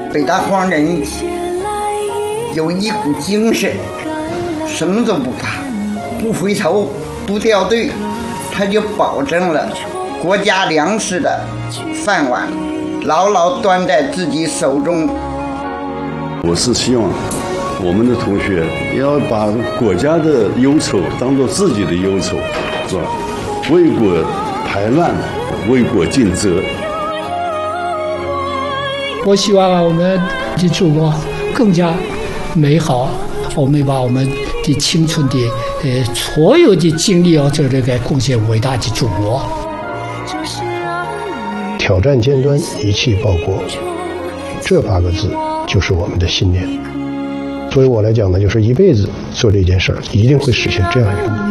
北大荒人有一股精神，什么都不怕，不回头，不掉队，他就保证了国家粮食的饭碗牢牢端在自己手中。 我是希望我们的同学要把国家的忧愁当作自己的忧愁，是吧？为国排乱，为国尽责。 我希望我们的祖国更加美好，我们把我们的青春的所有的精力要这个贡献伟大的祖国。 挑战尖端，一气报国，这8个字就是我们的信念。作为我来讲呢，就是一辈子做这件事儿，一定会实现这样一个目标。